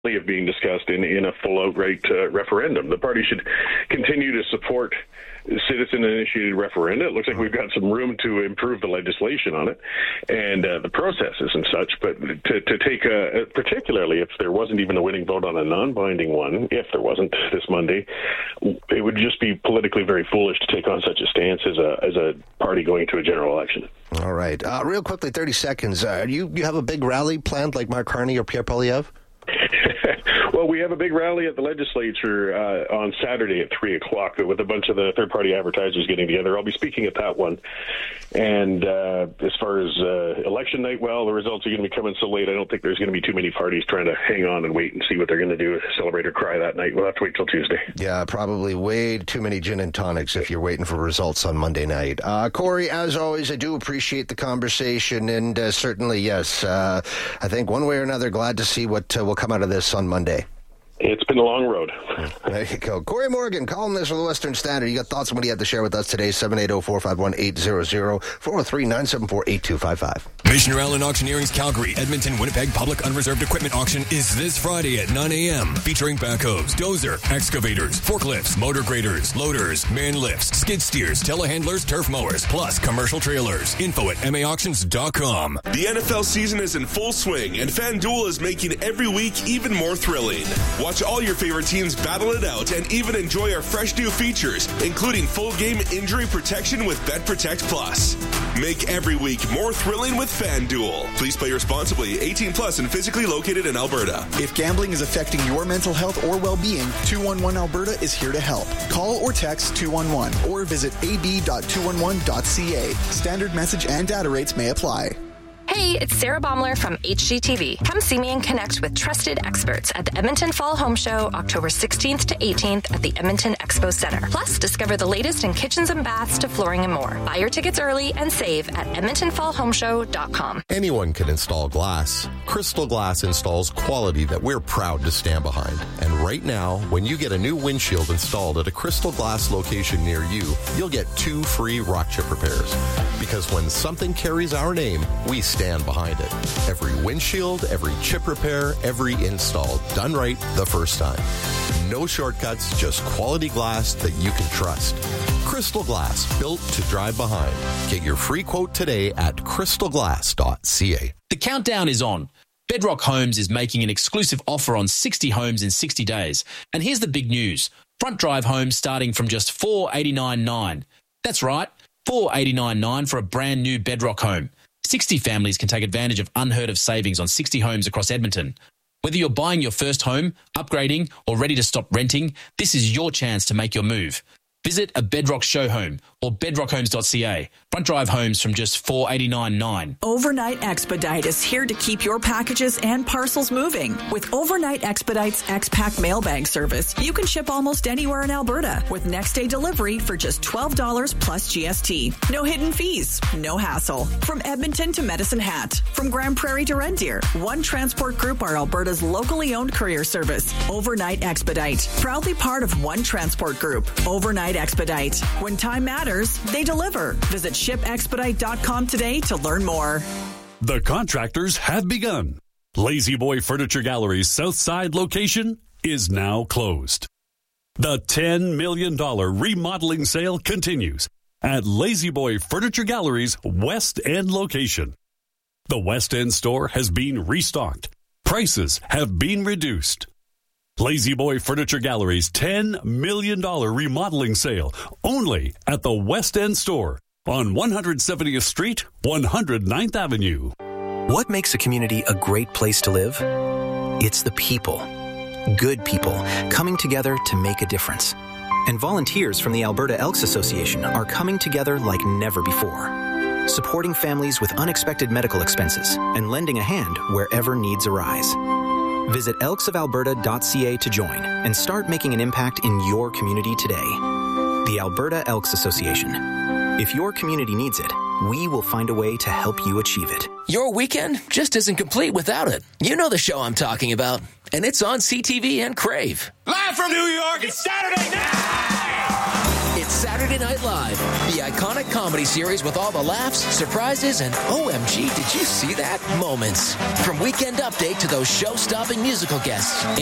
of being discussed in a full outright referendum. The party should continue to support citizen-initiated referenda. It looks like we've got some room to improve the legislation on it and the processes and such, but to take, particularly if there wasn't even a winning vote on a non-binding one, if there wasn't this Monday, it would just be politically very foolish to take on such a stance as a party going to a general election. All right. Real quickly, 30 seconds. You have a big rally planned like Mark Carney or Pierre Poilievre? Well, we have a big rally at the legislature on Saturday at 3 o'clock with a bunch of the third-party advertisers getting together. I'll be speaking at that one. And as far as election night, well, the results are going to be coming so late, I don't think there's going to be too many parties trying to hang on and wait and see what they're going to do, celebrate or cry that night. We'll have to wait till Tuesday. Yeah, probably way too many gin and tonics if you're waiting for results on Monday night. Corey, as always, I do appreciate the conversation, and certainly, yes, I think one way or another, glad to see what will come out of this on Monday. It's been a long road. There you go. Corey Morgan, columnist for the Western Standard. You got thoughts on what you had to share with us today? 780-451-800, 403-974-8255. Missioner Allen Auctioneering's Calgary, Edmonton, Winnipeg Public Unreserved Equipment Auction is this Friday at 9 a.m. featuring backhoes, dozer, excavators, forklifts, motor graders, loaders, man lifts, skid steers, telehandlers, turf mowers, plus commercial trailers. Info at maauctions.com. The NFL season is in full swing, and FanDuel is making every week even more thrilling. Watch all your favorite teams battle it out and even enjoy our fresh new features, including full game injury protection with Bet Protect Plus. Make every week more thrilling with FanDuel. Please play responsibly. 18 plus and physically located in Alberta. If gambling is affecting your mental health or well-being, 211 Alberta is here to help. Call or text 211 or visit ab.211.ca. Standard message and data rates may apply. Hey, it's Sarah Baumler from HGTV. Come see me and connect with trusted experts at the Edmonton Fall Home Show, October 16th to 18th at the Edmonton Expo Center. Plus, discover the latest in kitchens and baths to flooring and more. Buy your tickets early and save at EdmontonFallHomeShow.com. Anyone can install glass. Crystal Glass installs quality that we're proud to stand behind. And right now, when you get a new windshield installed at a Crystal Glass location near you, you'll get 2 free rock chip repairs. Because when something carries our name, we stand behind it. Every windshield, every chip repair, every install done right the first time. No shortcuts, just quality glass that you can trust. Crystal Glass, built to drive behind. Get your free quote today at crystalglass.ca. The countdown is on. Bedrock Homes is making an exclusive offer on 60 homes in 60 days. And here's the big news. Front drive homes starting from just $489.9. That's right, $489.9 for a brand new Bedrock home. 60 families can take advantage of unheard of savings on 60 homes across Edmonton. Whether you're buying your first home, upgrading, or ready to stop renting, this is your chance to make your move. Visit a Bedrock show home or bedrockhomes.ca. Front drive homes from just $489.9. Overnight Expedite is here to keep your packages and parcels moving. With Overnight Expedite's X-Pack mail bag service, you can ship almost anywhere in Alberta with next day delivery for just $12 plus GST. No hidden fees, no hassle. From Edmonton to Medicine Hat, from Grand Prairie to Red Deer, One Transport Group are Alberta's locally owned courier service. Overnight Expedite, proudly part of One Transport Group. Overnight Expedite. When time matters, they deliver. Visit shipexpedite.com today to learn more. The contractors have begun. Lazy Boy Furniture Gallery's Southside location is now closed. The $10 million remodeling sale continues at Lazy Boy Furniture Gallery's West End location. The West End store has been restocked. Prices have been reduced. Lazy Boy Furniture Gallery's $10 million remodeling sale only at the West End store on 170th Street, 109th Avenue. What makes a community a great place to live? It's the people. Good people coming together to make a difference. And volunteers from the Alberta Elks Association are coming together like never before, supporting families with unexpected medical expenses and lending a hand wherever needs arise. Visit elksofalberta.ca to join and start making an impact in your community today. The Alberta Elks Association. If your community needs it, we will find a way to help you achieve it. Your weekend just isn't complete without it. You know the show I'm talking about, and it's on CTV and Crave. Live from New York, it's Saturday night! It's Saturday Night Live, the iconic comedy series with all the laughs, surprises, and OMG, did you see that? Moments. From Weekend Update to those show-stopping musical guests.